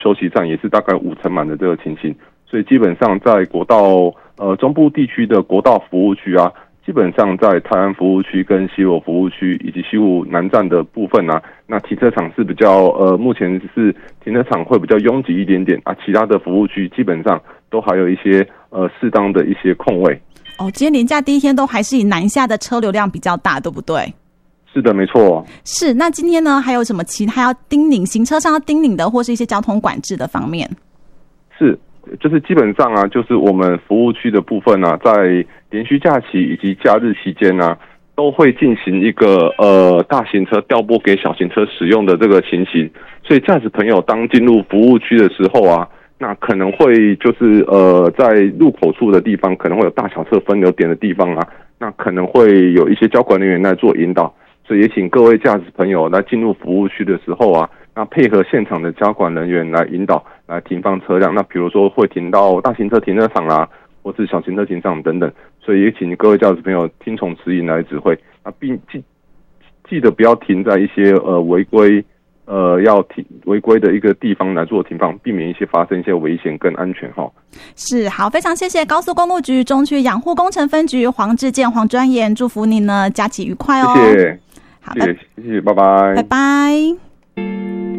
休息站也是大概5成满的这个情形。所以基本上在国道中部地区的国道服务区啊，基本上在泰安服务区跟西螺服务区以及西湖南站的部分啊，那停车场是比较目前是停车场会比较拥挤一点点啊，其他的服务区基本上都还有一些适当的一些空位。 今天连假第一天都还是以南下的车流量比较大，对不对？ 是的，没错。 是，那今天呢还有什么其他要叮咛行车上要叮咛的，或是一些交通管制的方面？是。 就是基本上啊，就是我们服务区的部分啊，在连续假期以及假日期间啊，都会进行一个大型车调拨给小型车使用的这个情形。所以驾驶朋友当进入服务区的时候啊，那可能会就是在入口处的地方可能会有大小车分流点的地方啊，那可能会有一些交管人员来做引导。所以也请各位驾驶朋友来进入服务区的时候啊，那配合现场的交管人员来引导来停放车辆，那比如说会停到大型车停车场啦，或是小型车停车场等等，所以也请各位驾驶朋友听从指引来指挥，那并记得不要停在一些违规的一个地方来做停放，避免发生一些危险跟安全哈。 是，好，非常谢谢高速公路局中区养护工程分局黄志健黄专员，祝福你呢假期愉快哦。 谢谢，好，谢谢，拜拜， 拜拜。